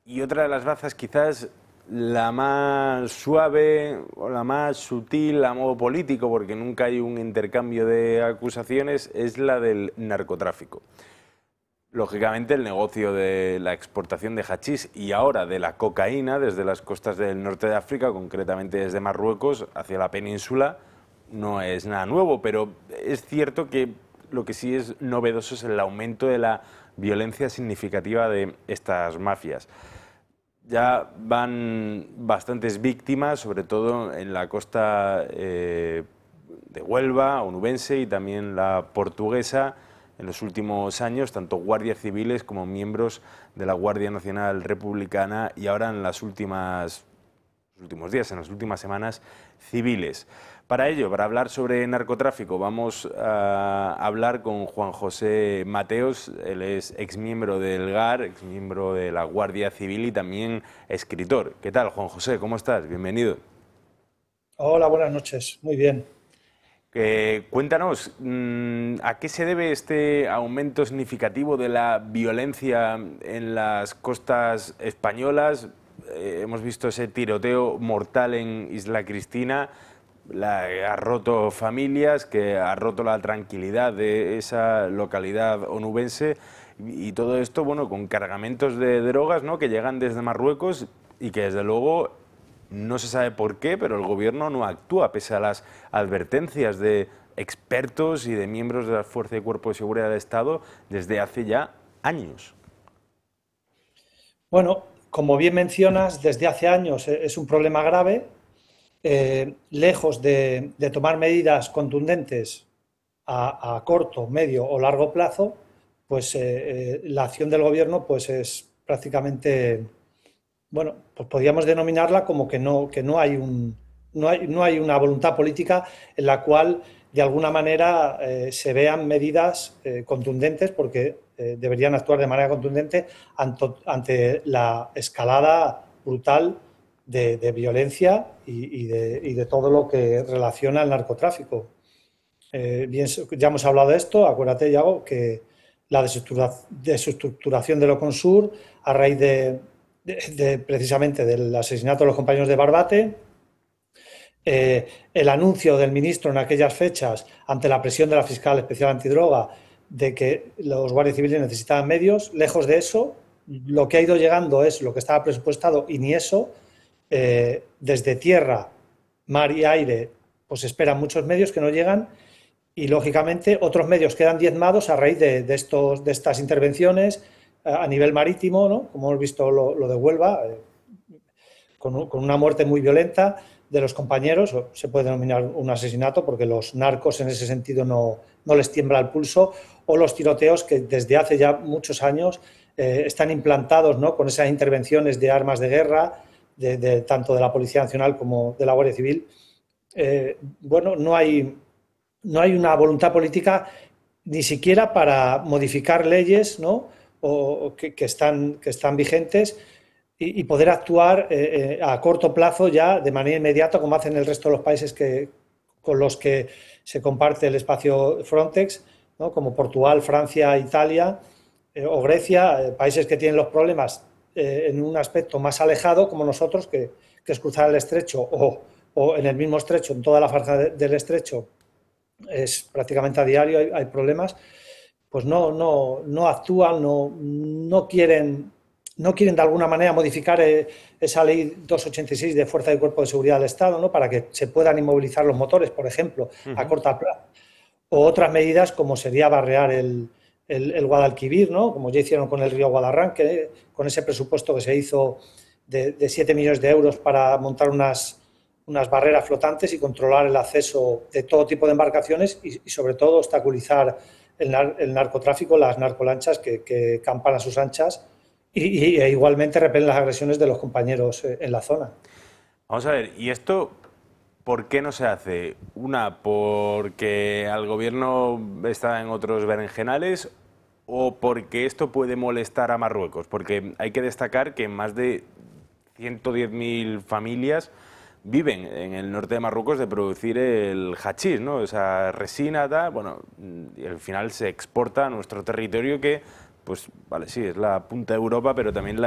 Y otra de las bazas, quizás la más suave o la más sutil a modo político, porque nunca hay un intercambio de acusaciones, es la del narcotráfico. Lógicamente, el negocio de la exportación de hachís y ahora de la cocaína desde las costas del norte de África, concretamente desde Marruecos hacia la península, no es nada nuevo, pero es cierto que lo que sí es novedoso es el aumento de la violencia significativa de estas mafias. Ya van bastantes víctimas, sobre todo en la costa de Huelva, onubense, y también la portuguesa, en los últimos años, tanto guardias civiles como miembros de la Guardia Nacional Republicana, y ahora en los últimos días, en las últimas semanas, civiles. Para ello, para hablar sobre narcotráfico, vamos a hablar con Juan José Mateos. Él es exmiembro del GAR, exmiembro de la Guardia Civil y también escritor. ¿Qué tal, Juan José? ¿Cómo estás? Bienvenido. Hola, buenas noches. Muy bien. Cuéntanos, ¿a qué se debe este aumento significativo de la violencia en las costas españolas? Hemos visto ese tiroteo mortal en Isla Cristina, ha roto familias, que ha roto la tranquilidad de esa localidad onubense, y todo esto, bueno, con cargamentos de drogas, ¿no?, que llegan desde Marruecos y que desde luego no se sabe por qué, pero el gobierno no actúa pese a las advertencias de expertos y de miembros de las Fuerzas y Cuerpos de Seguridad del Estado desde hace ya años. Bueno, como bien mencionas, desde hace años es un problema grave. Lejos de tomar medidas contundentes a corto, medio o largo plazo, pues la acción del gobierno pues es prácticamente, bueno, pues podríamos denominarla como que no hay no hay una voluntad política en la cual de alguna manera se vean medidas contundentes, porque deberían actuar de manera contundente ante la escalada brutal de violencia y de todo lo que relaciona el narcotráfico. Bien, ya hemos hablado de esto. Acuérdate, Yago, que la desestructuración del Oconsur a raíz precisamente del asesinato de los compañeros de Barbate, el anuncio del ministro en aquellas fechas, ante la presión de la fiscal especial antidroga, de que los guardias civiles necesitaban medios. Lejos de eso, lo que ha ido llegando es lo que estaba presupuestado, y ni eso. Desde tierra, mar y aire, pues esperan muchos medios que no llegan, y lógicamente otros medios quedan diezmados a raíz de estas intervenciones a nivel marítimo, ¿no? Como hemos visto lo de Huelva, con una muerte muy violenta de los compañeros. Se puede denominar un asesinato, porque los narcos en ese sentido no les tiembla el pulso, o los tiroteos que desde hace ya muchos años están implantados, ¿no?, con esas intervenciones de armas de guerra, tanto de la Policía Nacional como de la Guardia Civil. Bueno, no hay una voluntad política ni siquiera para modificar leyes, ¿no?, que están vigentes, y poder actuar a corto plazo ya de manera inmediata, como hacen el resto de los países con los que se comparte el espacio Frontex, ¿no?, como Portugal, Francia, Italia o Grecia, países que tienen los problemas en un aspecto más alejado, como nosotros, que es cruzar el estrecho, o en el mismo estrecho, en toda la franja del estrecho, es prácticamente a diario, hay problemas. Pues no actúan, no quieren de alguna manera modificar esa ley 286 de Fuerza y Cuerpo de Seguridad del Estado, ¿no?, para que se puedan inmovilizar los motores, por ejemplo, a corto plazo. O otras medidas, como sería barrear el Guadalquivir, ¿no?, como ya hicieron con el río Guadarranque, con ese presupuesto que se hizo de 7 millones de euros para montar unas barreras flotantes y controlar el acceso de todo tipo de embarcaciones, y sobre todo obstaculizar el narcotráfico, las narcolanchas que campan a sus anchas, e igualmente repelen las agresiones de los compañeros en la zona. Vamos a ver, ¿y esto por qué no se hace? Una, porque al gobierno está en otros berenjenales, o porque esto puede molestar a Marruecos, porque hay que destacar que más de 110.000 familias viven en el norte de Marruecos de producir el hachís, ¿no?, esa resina, tal, bueno, y al final se exporta a nuestro territorio, que, pues, vale, sí, es la punta de Europa, pero también